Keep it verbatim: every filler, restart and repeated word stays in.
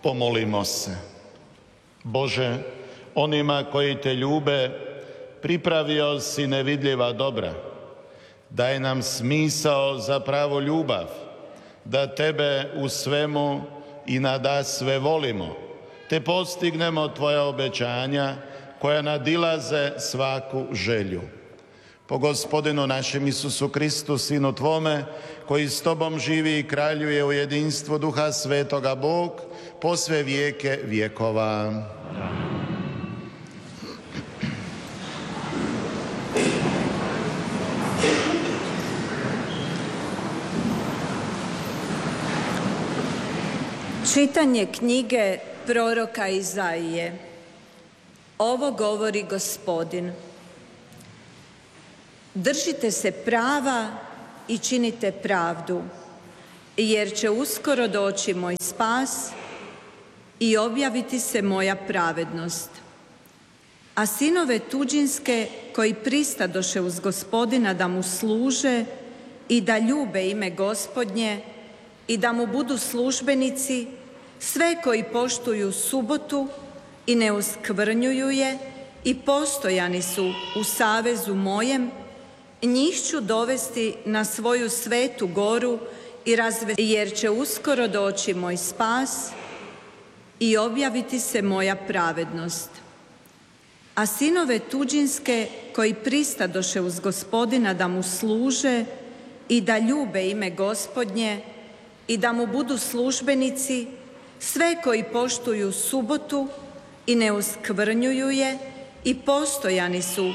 Pomolimo se. Bože, onima koji te ljube, pripravio si nevidljiva dobra. Daj nam smisao za pravu ljubav, da tebe u svemu i nadasve volimo, te postignemo tvoja obećanja koja nadilaze svaku želju. Po Gospodinu našem Isusu Kristu, Sinu Tvome, koji s Tobom živi i kraljuje u jedinstvu Duha Svetoga Bog, po sve vijeke vjekova. Čitanje knjige proroka Izaije. Ovo govori Gospodin. Držite se prava i činite pravdu, jer će uskoro doći moj spas i objaviti se moja pravednost. A sinove tuđinske koji pristadoše uz Gospodina da mu služe i da ljube ime Gospodnje i da mu budu službenici, sve koji poštuju subotu i ne oskvrnjuju je i postojani su u savezu mojem, njih ću dovesti na svoju svetu goru i razvesti, jer će uskoro doći moj spas i objaviti se moja pravednost. A sinove tuđinske koji pristadoše uz Gospodina da mu služe i da ljube ime Gospodnje i da mu budu službenici, sve koji poštuju subotu i ne oskvrnjuju je i postojani su